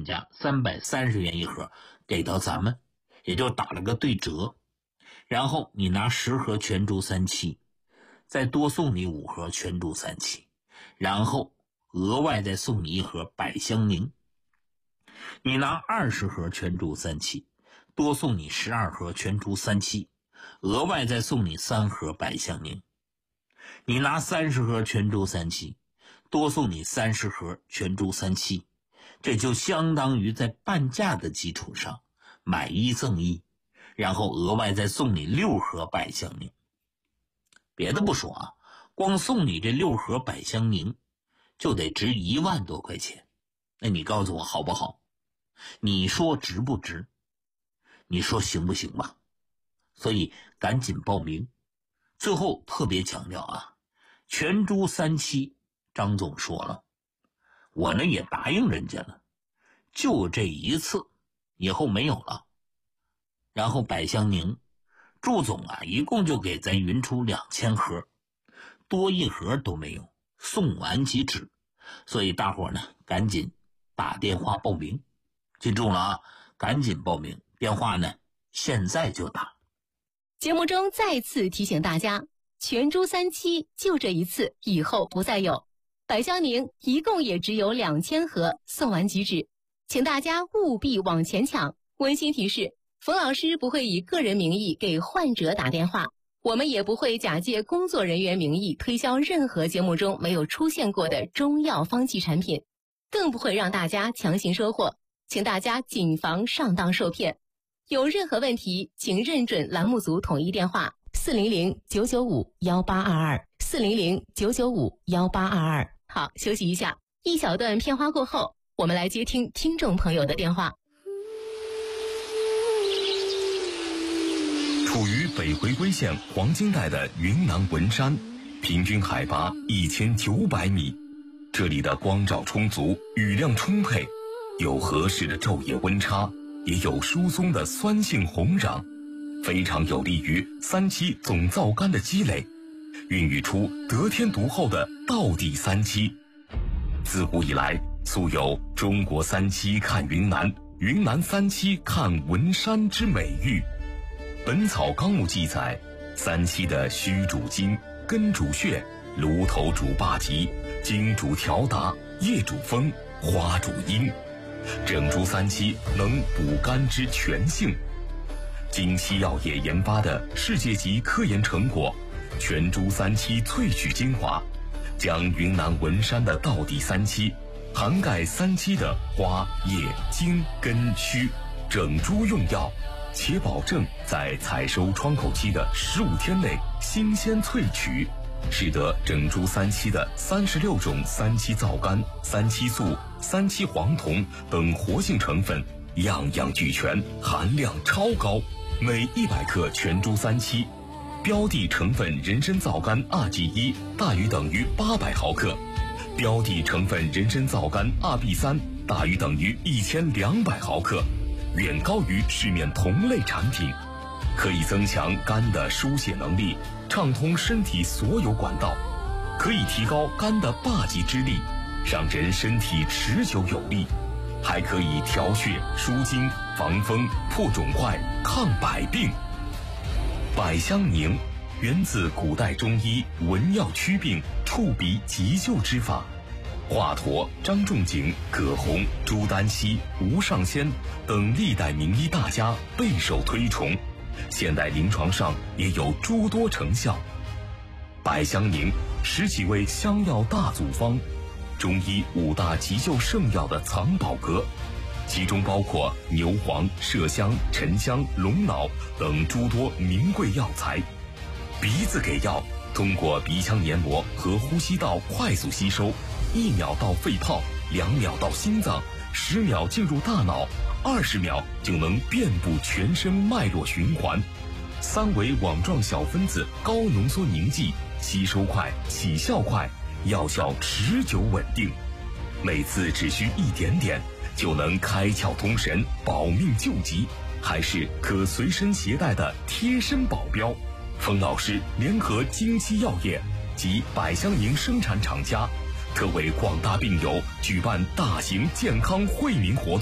价330元一盒给到咱们，也就打了个对折。然后你拿10盒全株3七，再多送你5盒全株3七，然后额外再送你1盒百香凝。你拿20盒全株3七，多送你12盒全株3七，额外再送你3盒百香凝。你拿30盒全株3七，多送你30盒全株3七，这就相当于在半价的基础上买1赠1，然后额外再送你6盒百香凝。别的不说啊，光送你这6盒百香凝就得值1万多块钱。那你告诉我好不好？你说值不值？你说行不行吧？所以赶紧报名。最后特别强调啊，全株3七张总说了，我呢也答应人家了，就这一次，以后没有了。然后百香凝祝总啊一共就给咱匀出2000盒，多1盒都没有，送完即止。所以大伙呢赶紧打电话报名，记住了啊，赶紧报名，电话呢现在就打。 节目中再次提醒大家，全株3七就这一次，以后不再有。百香凝一共也只有2000盒，送完即止，请大家务必往前抢。温馨提示，冯老师不会以个人名义给患者打电话，我们也不会假借工作人员名义推销任何节目中没有出现过的中药方剂产品，更不会让大家强行收货，请大家谨防上当受骗。有任何问题，请认准栏目组统一电话400-995-1822，400-995-1822。好，休息一下，一小段片花过后，我们来接听听众朋友的电话。 处于北回归线黄金带的云南文山，平均海拔1900米，这里的光照充足，雨量充沛，有合适的昼夜温差，也有疏松的酸性红壤，非常有利于3七总皂苷的积累，孕育出得天独厚的道地3七。自古以来，素有中国3七看云南，云南3七看文山之美誉。本草纲目记载，3七的虚主筋，根主血，颅头主霸极，茎主调达，叶主风，花主阴。整株3七能补肝之全性。经西药业研发的世界级科研成果，全株3七萃取精华，将云南文山的道地3七涵盖3七的花、叶、茎、根、须，整株用药，且保证在采收窗口期的15天内新鲜萃取，使得整株3七的36种3七皂苷、3七素、3七黄酮等活性成分样样俱全，含量超高。每100克全株3七，标的成分人参皂苷 2G1 大于等于800毫克，标的成分人参皂苷 2B3 大于等于1200毫克，远高于市面同类产品，可以增强肝的疏泄能力，畅通身体所有管道，可以提高肝的霸极之力，让人身体持久有力，还可以调血、舒筋、防风、破肿块、抗百病。百香凝源自古代中医闻药祛病、触鼻急救之法，华佗、张仲景、葛洪、朱丹溪、吴尚先等历代名医大家备受推崇，现代临床上也有诸多成效。百香凝10几味香药大组方，中医5大急救圣药的藏宝阁，其中包括牛黄、麝香、沉香、龙脑等诸多名贵药材。鼻子给药，通过鼻腔黏膜和呼吸道快速吸收，1秒到肺泡，2秒到心脏，10秒进入大脑，20秒就能遍布全身脉络循环。3维网状小分子高浓缩凝剂，吸收快，起效快，药效持久稳定，每次只需1点点就能开窍通神，保命救急，还是可随身携带的贴身保镖。冯老师联合京西药业及百香凝生产厂家，特为广大病友举办大型健康惠民活动。